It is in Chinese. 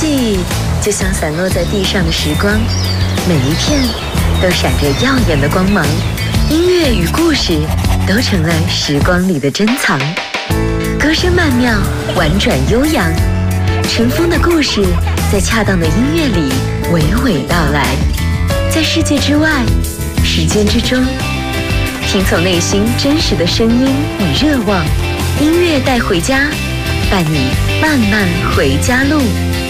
记就像散落在地上的时光，每一片都闪着耀眼的光芒。音乐与故事都成了时光里的珍藏，歌声曼妙，婉转悠扬，尘封的故事在恰当的音乐里娓娓道来。在世界之外，时间之中，听从内心真实的声音与热望，音乐带回家，伴你漫漫回家路。